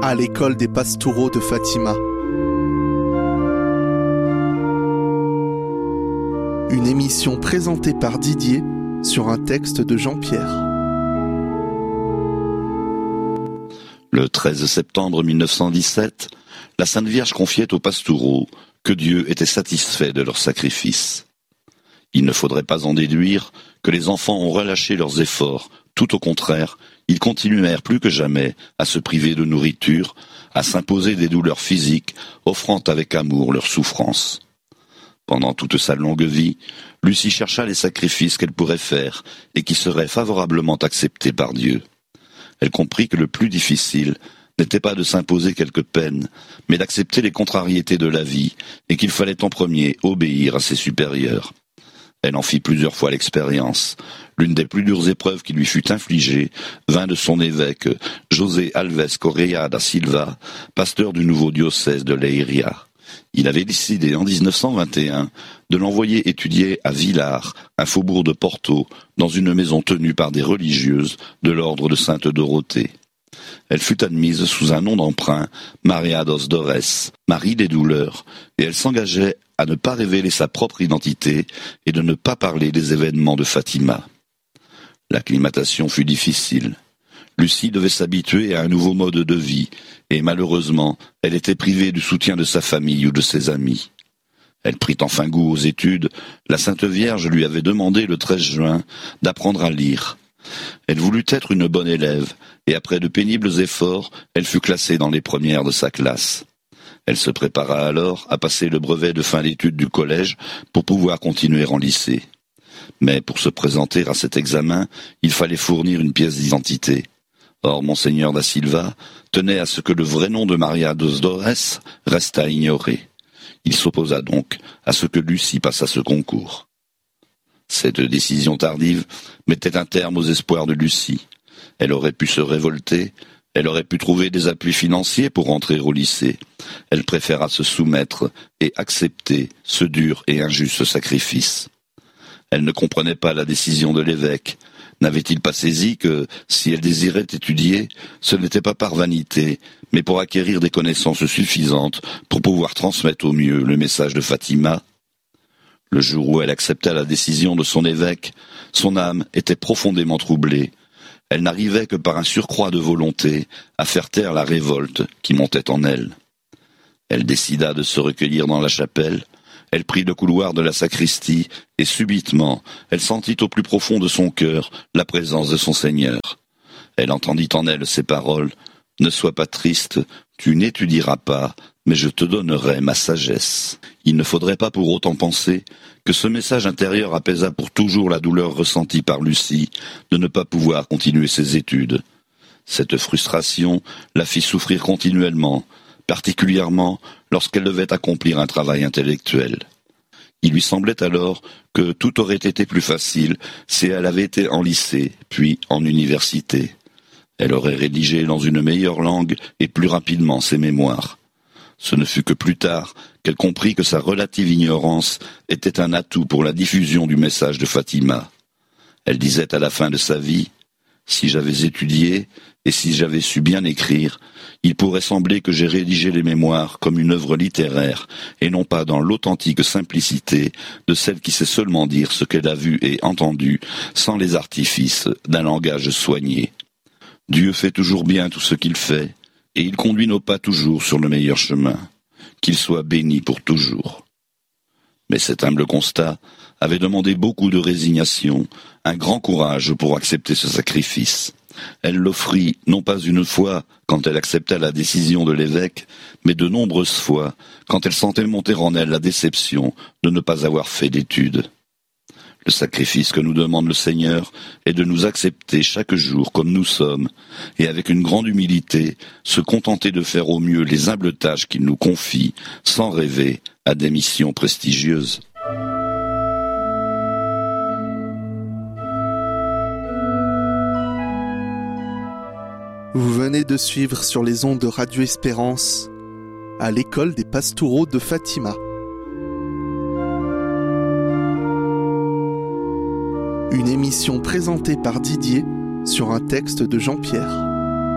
à l'école des Pastoureaux de Fatima. Une émission présentée par Didier sur un texte de Jean-Pierre. Le 13 septembre 1917, la Sainte Vierge confiait aux Pastoureaux que Dieu était satisfait de leur sacrifice. Il ne faudrait pas en déduire que les enfants ont relâché leurs efforts. Tout au contraire, ils continuèrent plus que jamais à se priver de nourriture, à s'imposer des douleurs physiques, offrant avec amour leurs souffrances. Pendant toute sa longue vie, Lucie chercha les sacrifices qu'elle pourrait faire et qui seraient favorablement acceptés par Dieu. Elle comprit que le plus difficile n'était pas de s'imposer quelques peines, mais d'accepter les contrariétés de la vie et qu'il fallait en premier obéir à ses supérieurs. Elle en fit plusieurs fois l'expérience. L'une des plus dures épreuves qui lui fut infligée vint de son évêque, José Alves Correa da Silva, pasteur du nouveau diocèse de Leiria. Il avait décidé en 1921 de l'envoyer étudier à Vilar, un faubourg de Porto, dans une maison tenue par des religieuses de l'ordre de Sainte Dorothée. Elle fut admise sous un nom d'emprunt, Maria dos Dores, Marie des douleurs, et elle s'engageait à ne pas révéler sa propre identité et de ne pas parler des événements de Fatima. L'acclimatation fut difficile. Lucie devait s'habituer à un nouveau mode de vie, et malheureusement, elle était privée du soutien de sa famille ou de ses amis. Elle prit enfin goût aux études. La Sainte Vierge lui avait demandé le 13 juin d'apprendre à lire. Elle voulut être une bonne élève, et après de pénibles efforts, elle fut classée dans les premières de sa classe. Elle se prépara alors à passer le brevet de fin d'études du collège pour pouvoir continuer en lycée. Mais pour se présenter à cet examen, il fallait fournir une pièce d'identité. Or, Monseigneur da Silva tenait à ce que le vrai nom de Maria dos Dores restât ignoré. Il s'opposa donc à ce que Lucie passât ce concours. Cette décision tardive mettait un terme aux espoirs de Lucie. Elle aurait pu se révolter, elle aurait pu trouver des appuis financiers pour entrer au lycée. Elle préféra se soumettre et accepter ce dur et injuste sacrifice. Elle ne comprenait pas la décision de l'évêque. N'avait-il pas saisi que, si elle désirait étudier, ce n'était pas par vanité, mais pour acquérir des connaissances suffisantes pour pouvoir transmettre au mieux le message de Fatima? Le jour où elle accepta la décision de son évêque, son âme était profondément troublée. Elle n'arrivait que par un surcroît de volonté à faire taire la révolte qui montait en elle. Elle décida de se recueillir dans la chapelle. Elle prit le couloir de la sacristie et subitement, elle sentit au plus profond de son cœur la présence de son Seigneur. Elle entendit en elle ces paroles: « Ne sois pas triste, tu n'étudieras pas, mais je te donnerai ma sagesse. » Il ne faudrait pas pour autant penser que ce message intérieur apaisa pour toujours la douleur ressentie par Lucie de ne pas pouvoir continuer ses études. Cette frustration la fit souffrir continuellement, particulièrement lorsqu'elle devait accomplir un travail intellectuel. Il lui semblait alors que tout aurait été plus facile si elle avait été en lycée, puis en université. Elle aurait rédigé dans une meilleure langue et plus rapidement ses mémoires. Ce ne fut que plus tard qu'elle comprit que sa relative ignorance était un atout pour la diffusion du message de Fatima. Elle disait à la fin de sa vie: « Si j'avais étudié et si j'avais su bien écrire, il pourrait sembler que j'ai rédigé les mémoires comme une œuvre littéraire et non pas dans l'authentique simplicité de celle qui sait seulement dire ce qu'elle a vu et entendu sans les artifices d'un langage soigné. Dieu fait toujours bien tout ce qu'il fait, et il conduit nos pas toujours sur le meilleur chemin. Qu'il soit béni pour toujours. » Mais cet humble constat avait demandé beaucoup de résignation, un grand courage pour accepter ce sacrifice. Elle l'offrit non pas une fois quand elle accepta la décision de l'évêque, mais de nombreuses fois quand elle sentait monter en elle la déception de ne pas avoir fait d'études. Le sacrifice que nous demande le Seigneur est de nous accepter chaque jour comme nous sommes, et avec une grande humilité, se contenter de faire au mieux les humbles tâches qu'il nous confie, sans rêver à des missions prestigieuses. Vous venez de suivre sur les ondes de Radio Espérance, à l'école des Pastoureaux de Fatima. Une émission présentée par Didier sur un texte de Jean-Pierre.